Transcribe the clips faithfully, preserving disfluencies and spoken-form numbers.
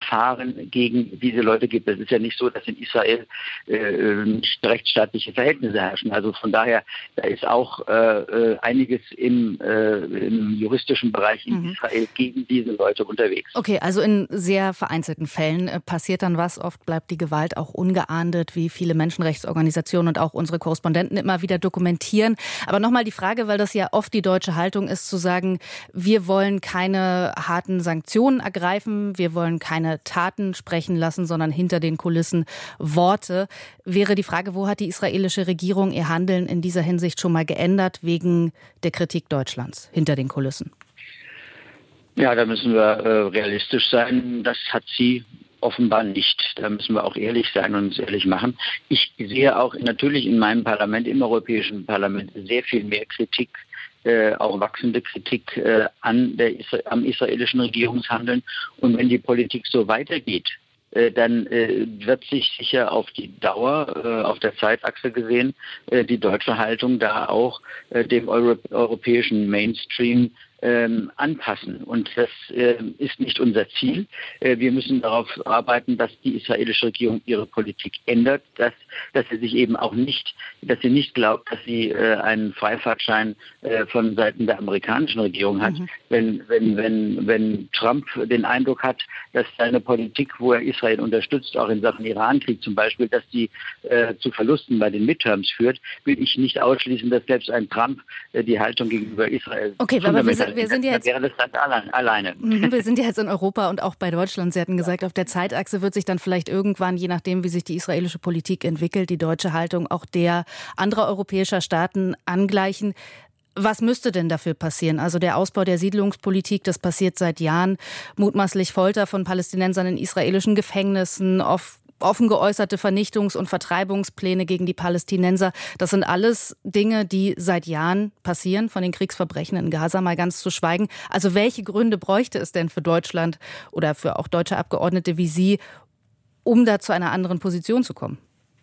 Verfahren gegen diese Leute gibt. Es ist ja nicht so, dass in Israel äh, rechtsstaatliche Verhältnisse herrschen. Also von daher, da ist auch äh, einiges im, äh, im juristischen Bereich in mhm. Israel gegen diese Leute unterwegs. Okay, also in sehr vereinzelten Fällen äh, passiert dann was. Oft bleibt die Gewalt auch ungeahndet, wie viele Menschenrechtsorganisationen und auch unsere Korrespondenten immer wieder dokumentieren. Aber nochmal die Frage, weil das ja oft die deutsche Haltung ist, zu sagen, wir wollen keine harten Sanktionen ergreifen, wir wollen keine Taten sprechen lassen, sondern hinter den Kulissen Worte. Wäre die Frage, wo hat die israelische Regierung ihr Handeln in dieser Hinsicht schon mal geändert, wegen der Kritik Deutschlands hinter den Kulissen? Ja, da müssen wir äh, realistisch sein. Das hat sie offenbar nicht. Da müssen wir auch ehrlich sein und uns ehrlich machen. Ich sehe auch natürlich in meinem Parlament, im Europäischen Parlament, sehr viel mehr Kritik, äh, auch wachsende Kritik äh, an der, am israelischen Regierungshandeln. Und wenn die Politik so weitergeht, äh, dann äh, wird sich sicher auf die Dauer, äh, auf der Zeitachse gesehen, äh, die deutsche Haltung da auch äh, dem Euro- europäischen Mainstream Ähm, anpassen. Und das äh, ist nicht unser Ziel. Äh, wir müssen darauf arbeiten, dass die israelische Regierung ihre Politik ändert, dass, dass sie sich eben auch nicht, dass sie nicht glaubt, dass sie äh, einen Freifahrtschein äh, von Seiten der amerikanischen Regierung hat. Mhm. Wenn, wenn, wenn, wenn Trump den Eindruck hat, dass seine Politik, wo er Israel unterstützt, auch in Sachen Irankrieg zum Beispiel, dass die äh, zu Verlusten bei den Midterms führt, will ich nicht ausschließen, dass selbst ein Trump äh, die Haltung gegenüber Israel okay, aber wir sind Wir sind ja jetzt, wäre das Land alleine. Wir sind ja jetzt in Europa und auch bei Deutschland. Sie hatten gesagt, auf der Zeitachse wird sich dann vielleicht irgendwann, je nachdem, wie sich die israelische Politik entwickelt, die deutsche Haltung auch der anderer europäischer Staaten angleichen. Was müsste denn dafür passieren? Also der Ausbau der Siedlungspolitik, das passiert seit Jahren. Mutmaßlich Folter von Palästinensern in israelischen Gefängnissen, oft offen geäußerte Vernichtungs- und Vertreibungspläne gegen die Palästinenser. Das sind alles Dinge, die seit Jahren passieren, von den Kriegsverbrechen in Gaza mal ganz zu schweigen. Also welche Gründe bräuchte es denn für Deutschland oder für auch deutsche Abgeordnete wie Sie, um da zu einer anderen Position zu kommen?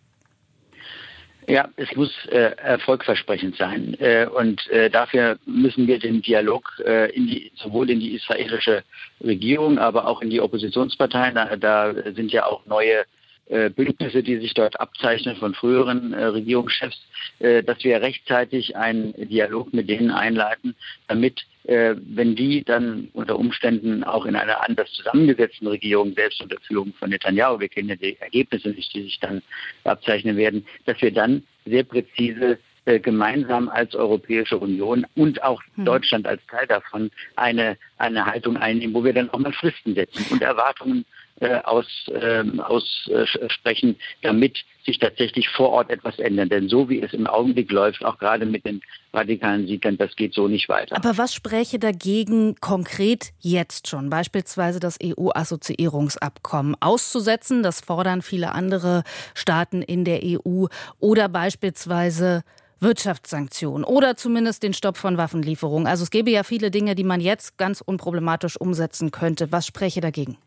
Ja, es muss äh, erfolgversprechend sein. Äh, und äh, dafür müssen wir den Dialog äh, in die, sowohl in die israelische Regierung, aber auch in die Oppositionsparteien, da, da sind ja auch neue äh, Bündnisse, die sich dort abzeichnen von früheren äh, Regierungschefs, äh, dass wir rechtzeitig einen Dialog mit denen einleiten, damit Äh, wenn die dann unter Umständen auch in einer anders zusammengesetzten Regierung, selbst unter Führung von Netanyahu, wir kennen ja die Ergebnisse nicht, die sich dann abzeichnen werden, dass wir dann sehr präzise äh, gemeinsam als Europäische Union und auch hm. Deutschland als Teil davon eine, eine Haltung einnehmen, wo wir dann auch mal Fristen setzen und Erwartungen äh, aus, äh, aussprechen, damit sich tatsächlich vor Ort etwas ändert. Denn so wie es im Augenblick läuft, auch gerade mit den radikalen Siedlern, das geht so nicht weiter. Aber was spräche dagegen konkret jetzt schon? Beispielsweise das E U-Assoziierungsabkommen auszusetzen, das fordern viele andere Staaten in der E U, oder beispielsweise Wirtschaftssanktionen oder zumindest den Stopp von Waffenlieferungen. Also es gäbe ja viele Dinge, die man jetzt ganz unproblematisch umsetzen könnte. Was spräche dagegen?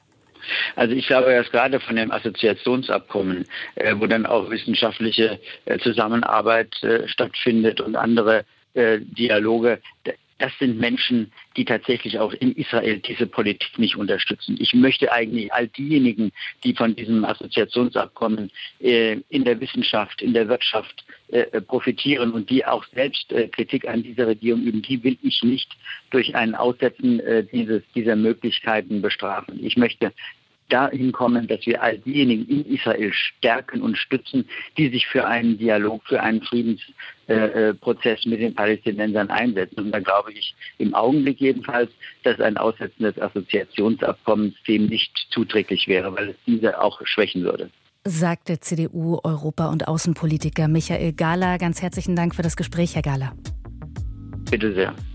Also ich glaube, dass gerade von dem Assoziationsabkommen, äh, wo dann auch wissenschaftliche äh, Zusammenarbeit äh, stattfindet und andere äh, Dialoge, das sind Menschen, die tatsächlich auch in Israel diese Politik nicht unterstützen. Ich möchte eigentlich all diejenigen, die von diesem Assoziationsabkommen äh, in der Wissenschaft, in der Wirtschaft äh, profitieren und die auch selbst äh, Kritik an dieser Regierung üben, die will ich nicht durch ein Aussetzen äh, dieses, dieser Möglichkeiten bestrafen. Ich möchte dahin kommen, dass wir all diejenigen in Israel stärken und stützen, die sich für einen Dialog, für einen Friedensprozess äh, mit den Palästinensern einsetzen. Und da glaube ich im Augenblick jedenfalls, dass ein Aussetzen des Assoziationsabkommens dem nicht zuträglich wäre, weil es diese auch schwächen würde. Sagt der C D U-Europa- und Außenpolitiker Michael Gahler. Ganz herzlichen Dank für das Gespräch, Herr Gahler. Bitte sehr.